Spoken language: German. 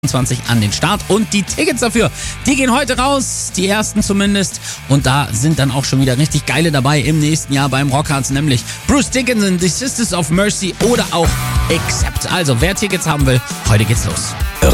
20 an den Start und die Tickets dafür, die gehen heute raus, die ersten zumindest, und da sind dann auch schon wieder richtig geile dabei im nächsten Jahr beim Rockharz, nämlich Bruce Dickinson, The Sisters of Mercy oder auch Accept. Also wer Tickets haben will, heute geht's los.